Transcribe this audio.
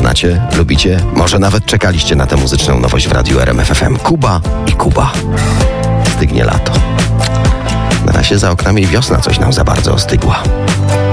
Znacie, lubicie, może nawet czekaliście na tę muzyczną nowość w radiu RMF FM. Kuba i Kuba. Stygnie lato. Na razie za oknami wiosna coś nam za bardzo ostygła.